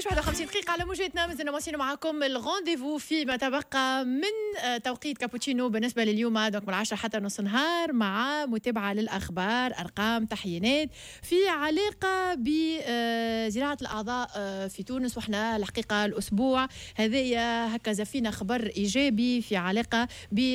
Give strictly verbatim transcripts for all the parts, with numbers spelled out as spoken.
إحدى عشر واحد وخمسين دقيقة على موجتنا. مازلنا مواصلين معكم الغونديفو فيما تبقى من توقيت كابوتشينو بالنسبة لليوم، دونك من عشرة حتى نص نهار، مع متابعة للأخبار، أرقام، تحيينات في علاقة بزراعة الأعضاء في تونس. وإحنا الحقيقة الأسبوع هذايا هكا زفينا خبر إيجابي في علاقة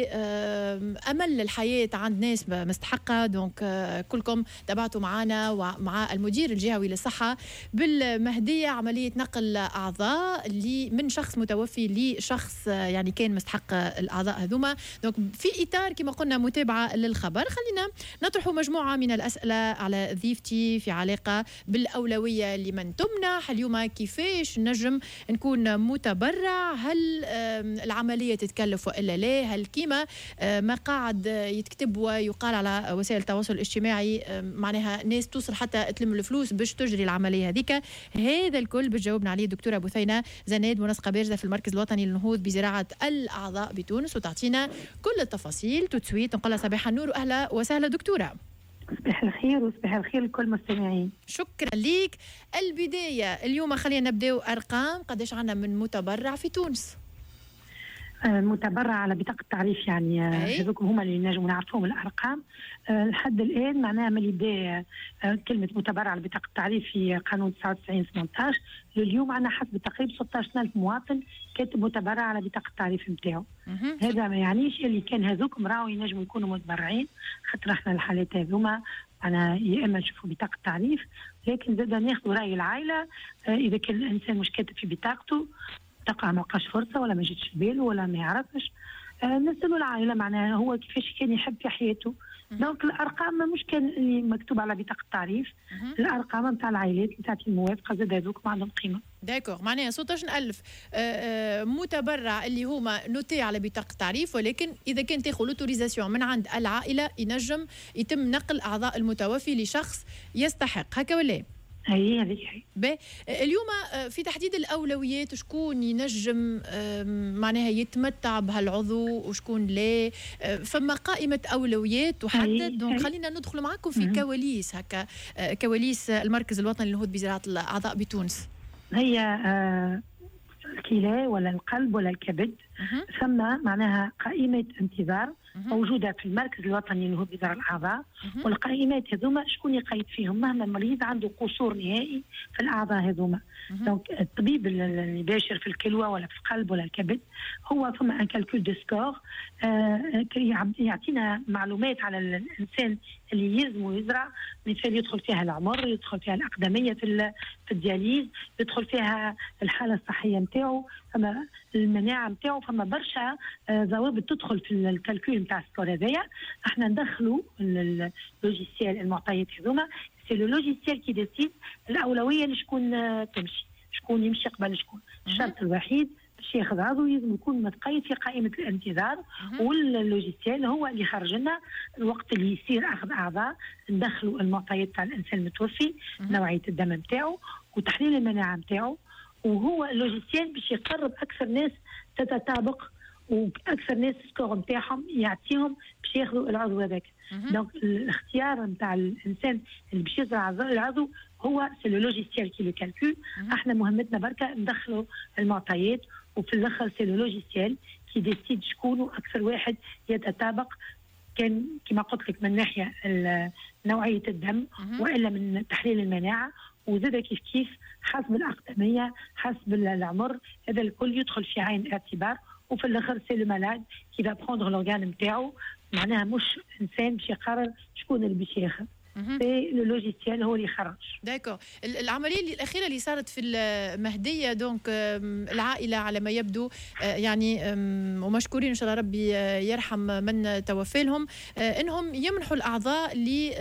بأمل الحياة عند ناس مستحقة. دونك كلكم تابعتوا معنا ومع المدير الجهوي للصحة بالمهدية عملية نقل أعضاء من شخص متوفي لشخص يعني كان مستحق الأعضاء هذوما. دونك في إطار كما قلنا متابعة للخبر، خلينا نطرح مجموعة من الأسئلة على ضيفتي في علاقة بالأولوية لمن تمنح اليوم. كيفاش نجم نكون متبرع؟ هل العملية تتكلف وإلا لا؟ هل كيما ما قاعد يتكتب ويقال على وسائل التواصل الاجتماعي معناها ناس توصل حتى تلم الفلوس باش تجري العملية هذيك؟ هذا الكل بتجاوبنا عليه الدكتورة بثينة زناد، منسقة بارزة في المركز الوطني للنهوض بزراعة الأعضاء بتونس، وتعطينا كل التفاصيل. توتسويت نقول لها صباح النور وأهلا وسهلا دكتورة. صباح الخير وصباح الخير لكل المستمعين. شكرا ليك. البداية اليوم خلينا نبداو أرقام، قداش عنا من متبرع في تونس؟ متبرع على بطاقة تعريف، يعني هذوك هما اللي نجموا نعرفوهم الأرقام. أه لحد الآن معناها من اللي أه كلمة متبرع على بطاقة التعريف في قانون تسعة وتسعين ثمانية عشر لليوم عنا حسب تقريبا ستة عشر ألف مواطن كاتب متبرع على بطاقة التعريف نتاعو. هذا ما يعنيش اللي كان هذوك راهو ينجموا يكونوا متبرعين، خاطر احنا الحالات هذوما أنا يا إما نشوفوا بطاقة تعريف، لكن زادا ناخذوا رأي العائلة. أه إذا كان الإنسان مش كاتب في بطاقته تقع ما لقاش فرصه ولا ما جاتش في باله ولا ما يعرفش، آه نسالوا العائله معناها هو كيفاش كان يحب في حياته. دونك الارقام مش كان اللي مكتوب على بطاقه التعريف، الارقام نتاع العائلات اللي تعطي الموافقه زاد هذوك ما عندهم قيمه. داكوغ، معناها ستة عشر ألف متبرع اللي هما نوتي على بطاقه التعريف، ولكن اذا كان تاخذ لوتوريزاسيون من عند العائله ينجم يتم نقل اعضاء المتوفي لشخص يستحق، هكا ولا؟ هي هذيك هي. اليوم في تحديد الأولويات شكون ينجم معناها يتمتع بهالعضو وشكون لا؟ فما قائمة أولويات تحدد. دونك خلينا ندخل معكم في كواليس هكا، كواليس المركز الوطني للنهوض بزراعة الأعضاء بتونس. هي آه الكلى ولا القلب ولا الكبد، ثم معناها قائمة انتظار موجودة في المركز الوطني اللي هو بزراعة الأعضاء. والقائمات هذوما شكون يقيد فيهم؟ مهما المريض عنده قصور نهائي في الأعضاء هذوما، دونك الطبيب اللي باشر في الكلوة ولا في القلب ولا الكبد هو ثم ان كالكول دو سكور آه يعطينا معلومات على الإنسان اللي يلزم يزرع. مثال يدخل فيها العمر، يدخل فيها الأقدمية في في الدياليز، يدخل فيها الحالة الصحية نتاعو، فما المناعة نتاعو، فما برشا ضوابط تدخل في الكالكول نتاع السكور هذايا. احنا ندخلوا اللوجيسيال المعطيات هذوما، سي لو لوجيسيال كي ديسيد الأولوية لشكون تمشي، شكون يمشي قبل شكون. الشرط الوحيد باش ياخذ عضو لازم يكون متقيد في قائمة الانتظار، واللوجيسيال هو اللي خرج لنا الوقت اللي يصير أخذ أعضاء. ندخلوا المعطيات تاع الإنسان المتوفي، نوعية الدم نتاعو وتحليل المناعة نتاعو، وهو اللوجيسيال باش يقرب أكثر ناس تتطابق واكثر ناس السكور نتاعهم يعطيهم باش ياخذوا العضو هذاك. دونك الاختيار نتاع الانسان اللي باش يزرع العضو هو سي لو لوجيسيال كي لو كالكول. احنا مهمتنا بركه ندخلوا المعطيات، وفي الاخر سي لو لوجيسيال كي ديسيد شكون اكثر واحد يتطابق، كان كما قلت لك من ناحيه نوعيه الدم والا من تحليل المناعه، وزاد كيف كيف حسب الاقدميه حسب العمر. هذا الكل يدخل في عين الاعتبار. وفي الاخر سي لو مالاد كي فا بروندر لورغان نتاعو، معناها مش انسان باش يقرر شكون اللي باش ياخذ، سي لو لوجيسيال هو اللي خرج. داكو. العمليه اللي الاخيره اللي صارت في المهديه، دونك العائله على ما يبدو يعني ومشكورين ان شاء الله ربي يرحم من توفى لهم، انهم يمنحوا الاعضاء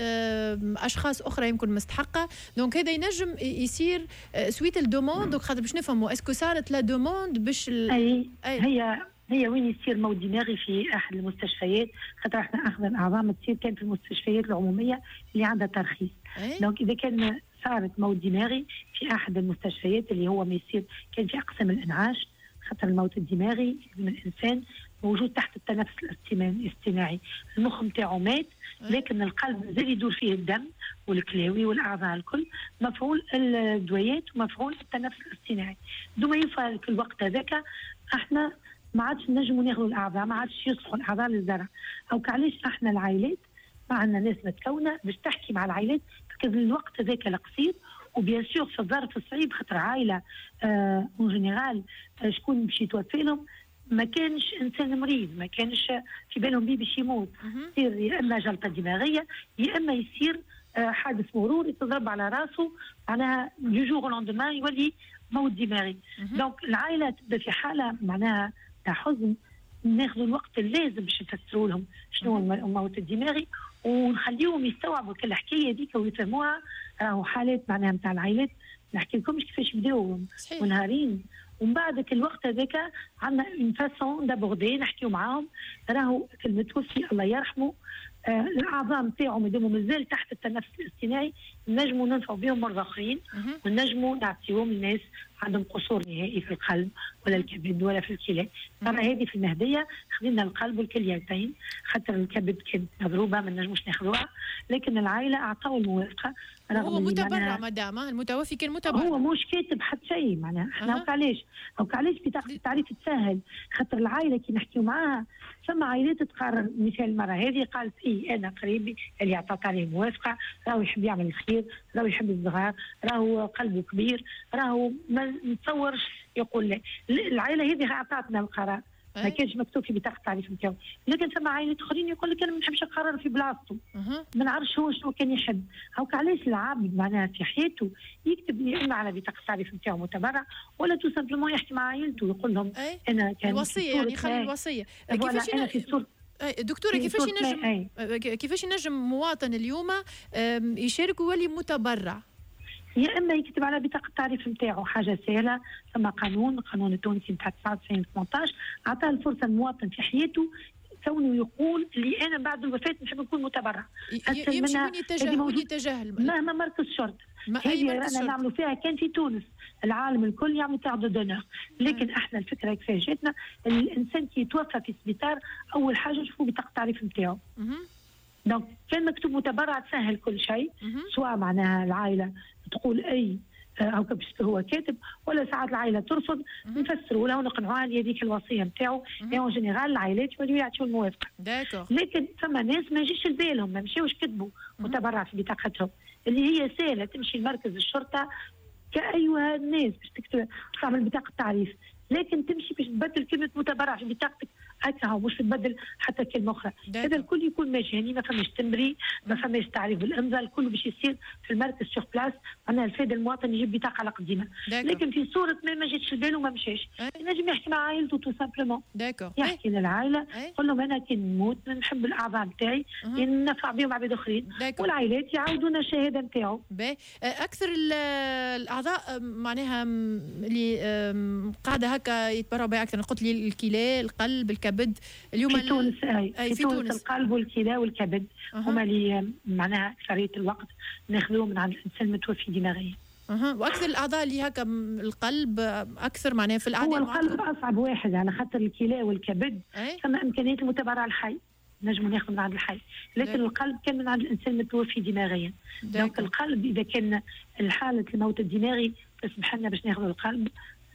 لاشخاص اخرى يمكن مستحقه. دونك هذا ينجم يصير سويت الدوموند. دونك خاطر باش نفهموا اسكو صارت لا دوموند باش ال... أي. أي هي هي وين يصير موت دماغي في احد المستشفيات، خاطر احنا اخذ الاعضاء ما تصير كان في المستشفيات العموميه اللي عندها ترخيص. دونك اذا كان صارت موت دماغي في احد المستشفيات اللي هو ما يصير كان في اقسام الانعاش، خاطر الموت الدماغي من الانسان موجود تحت التنفس الاصطناعي. المخ نتاعو مات، لكن القلب زال يدور فيه الدم والكلاوي والاعضاء الكل، مفعول الدويات ومفعول التنفس الاصطناعي. دوما يوفى في الوقت هذاك احنا ما عادش نجموا ناخذوا الاعضاء، ما عادش يصلحوا الاعضاء للزرع. او كعلاش احنا العائلات ما عندنا ناس متكونه باش تحكي مع العائلات في الوقت هذاك القصير. وبيان سور في الظرف الصعيب خاطر عائله اون آه جينيرال آه شكون باش يتوفى لهم ما كانش انسان مريض، ما كانش في بالهم بيه باش يموت، يصير يا اما جلطه دماغيه يا اما يصير آه حادث مرور يتضرب على راسه، معناها دو جور لوندمان يولي موت دماغي. دونك العائله تبدا في حاله معناها تاع حزن، ناخذ الوقت اللازم باش نفسروا لهم شنو هو الموت الدماغي ونخليهم يستوعبوا كل الحكايه هذيك ويفهموها. راهو حالات معناها نتاع العائلات نحكي لكمش كيفاش بداو ونهارين، ومن بعد الوقت هذاك عندنا اون فاسون دابوردي نحكيو معاهم. راهو المتوفي الله يرحمه آه الاعضاء نتاعو مادامو مازال تحت التنفس الاصطناعي نجموا ننفعوا بهم مرضى اخرين، ونجموا نعطيوهم للناس عندهم قصور نهائي في القلب ولا الكبد ولا في الكلى. ترى هذه في المهديه خذينا القلب والكليتين خاطر الكبد كانت مضروبه ما نجموش ناخذوها، لكن العائله اعطوا الموافقه. هو متبرع مدام المتوفي كان متبرع، هو مش كاتب حتى شيء معناها. احنا أه. علاش او علاش بطاقه التعريف تسهل خاطر العائله كي نحكيو معاها ثم عائلات تقرر. مثال المره هذه قالت اي انا قريبي اللي عطات عليه موافقه، راهو يحب يعمل الخير، راهو يحب الصغار، راهو قلبه كبير، راهو ما نتصورش يقول لا. العائله هذه عطاتنا القرار، ما كانش مكتوب في بطاقه التعريف نتاعو. لكن ثم عائلات اخرين يقول لك انا ما نحبش نقرر في بلاصتو، ما نعرفش هو شنو كان يحب. هاك علاش العابد معناها في حياته يكتب يا اما على بطاقه التعريف نتاعو متبرع ولا تو سامبلومون يحكي مع عائلته ويقول لهم انا كان الوصيه يعني يخلي الوصيه. كيفاش انا في صورة دكتوره كيفاش ينجم كيفاش ينجم مواطن اليوم يشارك ويولي متبرع؟ يا اما يكتب على بطاقه التعريف نتاعو حاجه سهله. ثم قانون القانون التونسي نتاع تسعة وتسعين ثمانية عشر عطاه الفرصه المواطن في حياته كونه يقول اللي انا بعد الوفاه نحب نكون متبرع. يمشي وين يتجه وين يتجه مهما مركز شرطه هذه انا نعملوا فيها كان في تونس العالم الكل يعمل كارد دونور. لكن احنا الفكره كيفاش جاتنا الانسان كي يتوفى في السبيطار اول حاجه نشوفوا بطاقه التعريف نتاعو. دونك كان مكتوب متبرع تسهل كل شيء، سواء معناها العائله تقول اي او كيفاش هو كاتب، ولا ساعات العائله ترفض نفسروا لها ونقنعوها اللي هذيك الوصيه نتاعو. اون جينيرال العائلات يوليو يعطيو الموافقه. لكن ثم ناس ما يجيش لبالهم ما مشاوش كتبوا متبرع في بطاقتهم اللي هي سهله تمشي لمركز الشرطه كايها الناس باش تكتب تعمل بطاقه تعريف، لكن تمشي باش تبدل كلمه متبرع في بطاقتك هكا ومش تبدل حتى كلمه اخرى. هذا الكل يكون مجاني، ما فماش تمري، ما فماش تعريف بالامضاء، الكل باش يصير في المركز سور بلاس. معناها الفائده المواطن يجيب بطاقه على قديمه. لكن في صوره ما ما جاتش البال وما مشاش ينجم يحكي مع عائلته تو سامبلومون، يحكي للعائله يقول لهم انا كي نموت نحب الاعضاء نتاعي ننفع بهم عباد اخرين، والعائلات يعاودونا الشهاده نتاعو. اكثر الاعضاء معناها اللي قاعده هكا يتبرعوا بها اكثر، قلت لي الكلى القلب الكبد اليوم في تونس. اي في, في تونس, تونس القلب والكلى والكبد أه. هما اللي معناها اكثريه الوقت ناخذوهم من عند الانسان المتوفي دماغيا. اها واكثر الاعضاء اللي هكا القلب اكثر معناها في العاده. هو القلب اصعب واحد على خاطر الكلى والكبد ثم امكانيه المتبرع الحي نجموا ناخذ من عند الحي، لكن داك. القلب كان من عند الانسان المتوفي دماغيا. دونك القلب اذا كان الحاله الموت الدماغي تسمح لنا باش ناخذ القلب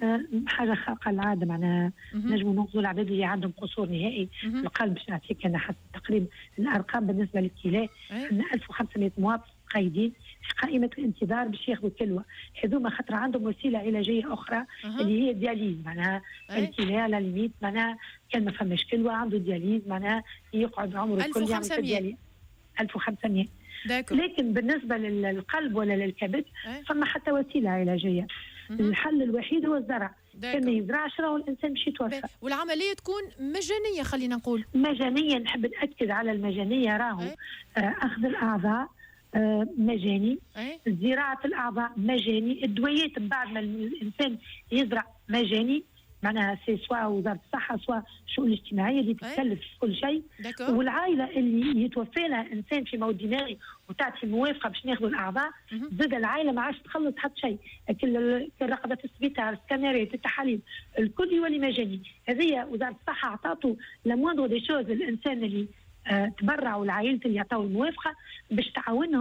حاجه خارقه العاده. معناها نجموا ناخذوا العباد اللي عندهم قصور نهائي في القلب. باش نعطيك انا حتى تقريبا الارقام بالنسبه للكلى عندنا ألف وخمسمائة مواطن قايدين في قائمه الانتظار باش ياخذوا كلوه. هذوما خاطر عندهم وسيله علاجيه اخرى أه. اللي هي الدياليز. معناها الكلى على ليميت معناها كان ما فماش كلوه عنده دياليز معناها يقعد عمره الكل يعمل دياليز. ألف وخمسمائة. لكن بالنسبه للقلب ولا للكبد فما حتى وسيله علاجيه. الحل الوحيد هو الزرع. كان ما يزرعش راهو الانسان باش يتوفى. والعمليه تكون مجانيه خلينا نقول. مجانيه، نحب ناكد على المجانيه. راهو آه اخذ الاعضاء آه مجاني، أي؟ زراعه الاعضاء مجاني، الدويات بعد ما الانسان يزرع مجاني، معناها سي سوا وزاره الصحه سوا الشؤون الاجتماعيه اللي تتكلف في كل شيء. داكور. والعائله اللي يتوفى لها انسان في موت دماغي وتعطي موافقه باش ناخذوا الاعضاء، زاد العائله ما عادش تخلص حتى شيء، الرقبه السبيطار، السكانرات، التحاليل، الكل يولي مجاني. هذه وزاره الصحه اعطاته لمواندرو دي شوز الانسان اللي آه تبرعوا لعائلته اللي يعطوا الموافقه باش تعاونهم